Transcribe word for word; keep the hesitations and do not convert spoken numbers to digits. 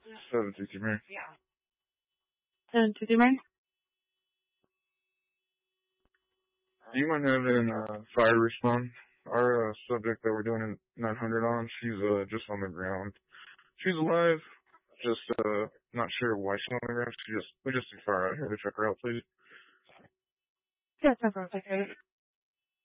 seven two two Mary. seven two two Mary? Do you mind having uh, fire respond? Our uh, subject that we're doing in nine hundred on, she's uh, just on the ground. She's alive, just uh, not sure why she's on the ground. She just, we just need fire out here to check her out, please. Yeah, ten four, take care.